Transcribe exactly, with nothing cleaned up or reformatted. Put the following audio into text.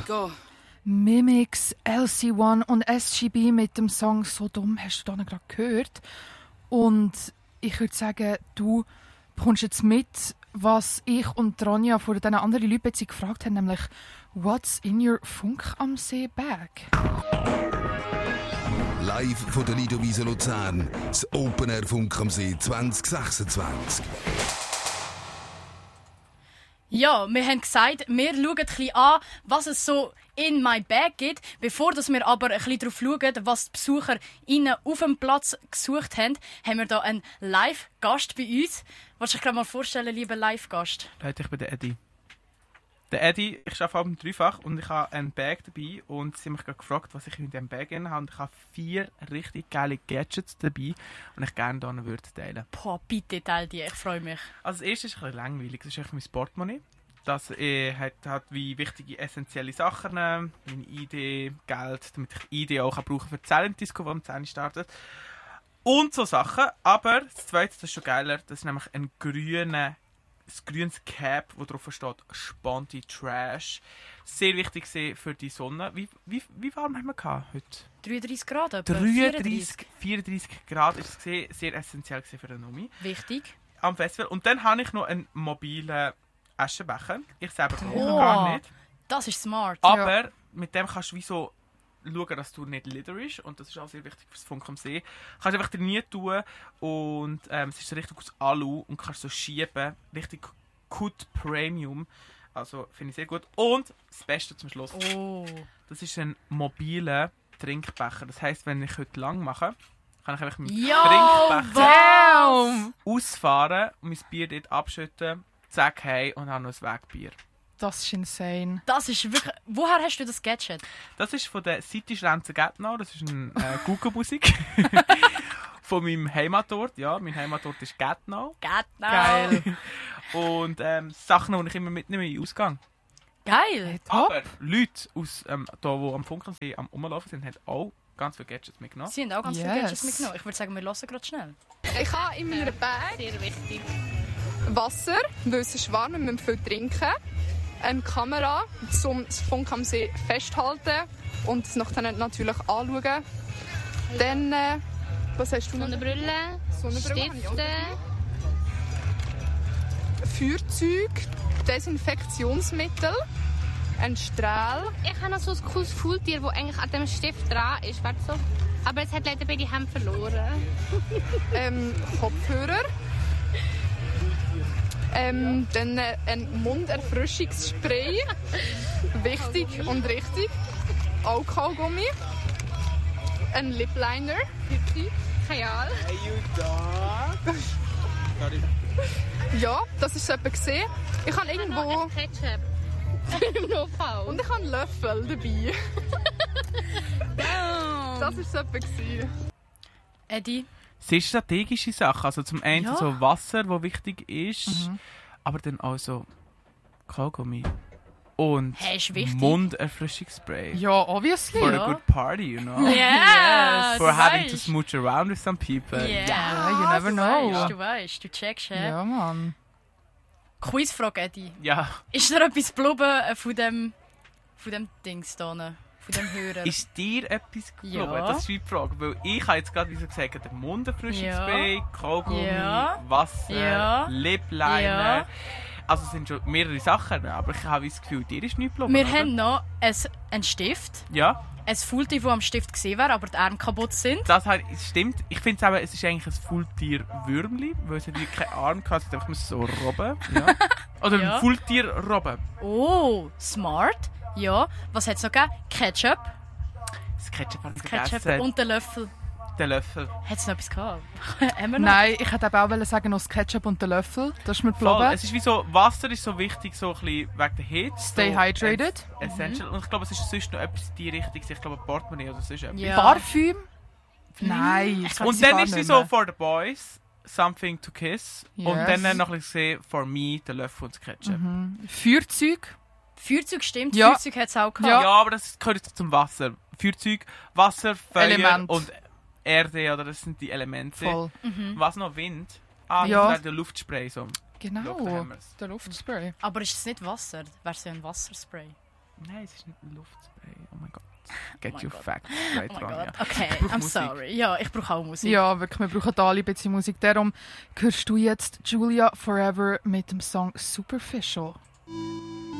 Go. Mimics, L C eins und S G B mit dem Song «So dumm» hast du da gerade gehört. Und ich würde sagen, du bekommst jetzt mit, was ich und Ronja vor diesen anderen Leuten jetzt gefragt haben, nämlich «What's in your Funk am See Bag?» Live von der Lidowiese Luzern, das Open Air Funk am See zwanzig sechsundzwanzig. Ja, wir haben gesagt, wir schauen ein bisschen an, was es so in my bag gibt, bevor dass wir aber ein bisschen darauf schauen, was die Besucher innen auf dem Platz gesucht haben, haben wir hier einen Live-Gast bei uns. Willst du dich gerade mal vorstellen, lieber Live-Gast? Leute, ich bin der Eddie. Der Eddie, ich arbeite am Dreifach und ich habe einen Bag dabei und sie haben mich gerade gefragt, was ich in diesem Bag habe. Und ich habe vier richtig geile Gadgets dabei und ich gerne hier würde teilen. Boah, bitte teil die, ich freue mich. Also das erste ist ein bisschen langweilig, das ist einfach mein Portemonnaie. Das äh, hat, hat wie wichtige, essentielle Sachen, meine I D, Geld, damit ich I D auch brauchen für die Zellendisco, die am zehn startet. Und so Sachen. Aber das zweite, das ist schon geiler, das ist nämlich ein grüner ein grünes Cap, wo drauf steht «Sponti Trash». Sehr wichtig für die Sonne. Wie, wie, wie warm haben wir gehabt heute? dreiunddreißig Grad etwa? dreiunddreißig, vierunddreißig Grad ist es sehr essentiell für eine Nomi. Wichtig. Am Festival. Und dann habe ich noch einen mobilen Aschenbecher. Ich selber kann Oh, gar nicht. Das ist smart. Aber ja. mit dem kannst du wie so schauen, dass du nicht liderisch, und das ist auch sehr wichtig fürs Funk am See. Du kannst einfach nie tun und ähm, es ist so richtig aus Alu und kannst so schieben. Richtig gut Premium. Also finde ich sehr gut. Und das Beste zum Schluss. Oh. Das ist ein mobiler Trinkbecher. Das heisst, wenn ich heute lang mache, kann ich einfach mit dem Yo, Trinkbecher wow. ausfahren und mein Bier dort abschütten, zack, hey, und habe noch ein Wegbier. Das ist insane. Das ist wirklich... Woher hast du das Gadget? Das ist von der City Schlenzer Gärtner. Das ist eine äh, Google-Musik. Von meinem Heimatort. Ja, mein Heimatort ist Gärtnau. Gärtnau. Geil. Und ähm, Sachen, die ich immer mitnehme in den Ausgang. Geil. Aber Leute, aus, ähm, da, die am Funkensee am Rumlaufen sind, haben auch ganz viele Gadgets mitgenommen. Sie haben auch ganz yes. viele Gadgets mitgenommen. Ich würde sagen, wir hören gerade schnell. Ich habe in meiner Bag Sehr wichtig. Wasser, weil es ist warm, wir müssen viel trinken. Eine Kamera, um das Funk am See festzuhalten und es nachher natürlich anschauen. Dann, äh, was hast du noch? Sonnenbrille, Sonnenbrille habe ich auch Stifte. dabei. Feuerzeug, Desinfektionsmittel, ein Strahl. Ich habe noch so ein cooles Faultier, das eigentlich an dem Stift dran ist. Warte so. Aber es hat leider beide Hände verloren. ähm, Kopfhörer. Ähm, dann äh, ein Munderfrischungsspray. Wichtig und richtig. Alkoholgummi. Ein Lipliner. Kajal. Hey, you dog! Ja, das ist so etwas gesehen. Ich habe Ich habe irgendwo... noch ein Ketchup. Im Notfall. Und ich habe einen Löffel dabei. Das war so etwas gesehen. Eddie? Es sind strategische Sachen. Also zum einen Ja. so Wasser, das wichtig ist. Mhm. Aber dann auch so Kaugummi. Und Hey, ist wichtig. Munderfrischungsspray. Ja, obviously. For Ja. a good party, you know. Yes. For du having to weißt. smooch around with some people. Yeah. Ja, you never du know. Weißt, du weißt, du checkst, hä? Ja, Mann. Quizfrage, Eddie. Ja. Ist dir etwas geblieben von dem, von dem Dings da, von dem Hörer? Ist dir etwas geblieben? Ja. Das ist die Frage. Weil ich habe jetzt gerade, wie so gesagt, den Munderfrischungsspray, Kaugummi, Ja. Wasser, Ja. Lipliner. Ja. Also es sind schon mehrere Sachen, aber ich habe das Gefühl, dir ist nichts geblieben. Wir oder? haben noch ein, einen Stift. Ja, Ein Faultier, das am Stift gesehen wäre, aber die Arme kaputt sind. das halt, es stimmt. Ich finde es aber, es ist eigentlich ein Faultier-Würmli, weil es hat wirklich keinen Arm hatte, es hat einfach so robben. Ja. Oder Ja. ein Faultier-Robben. Oh, smart. Ja. Was hat es noch gegeben? Ketchup. Das Ketchup habe ich Ketchup vergessen. und den Löffel. Den Löffel. Hat es noch etwas gehabt? Haben wir noch? Nein, ich hätte auch sagen, noch das Ketchup und den Löffel. Das ist mir Voll. geblieben. Es ist wie so, Wasser ist so wichtig, so ein bisschen wegen der Hitze. Stay so hydrated. es- Essential. Und ich glaube, es ist sonst noch etwas in die Richtung. Ich glaube, ein Portemonnaie oder sonst etwas. Ja. Parfüm? Nein. das weiß Und ich dann gar ist sie nicht so mehr. for the boys, something to kiss. Und Yes. dann noch ein bisschen for me, der Löffel und das Ketchup. Mhm. Feuerzeug? Feuerzeug stimmt, Ja. Feuerzeug hat es auch gehabt. Ja. Ja. aber das gehört jetzt zum Wasser. Feuerzeug, Wasser, Feuer Element. und Erde, oder das sind die Elemente. Voll. Mhm. Was noch? Wind? Ah, Ja. das wäre der Luftspray. So. Look, da Genau. haben wir's. Der Luftspray. Aber ist es nicht Wasser? Wäre es ja ein Wasserspray? Nein, es ist nicht ein Luftspray. Oh mein Gott. Get Oh mein your Gott. facts straight, Oh mein Ronja. Gott. Okay, Ich brauch I'm Musik. sorry. Ja, ich brauche auch Musik. Ja, wirklich, wir brauchen alle ein bisschen Musik. Darum hörst du jetzt Julia Forever mit dem Song Superficial.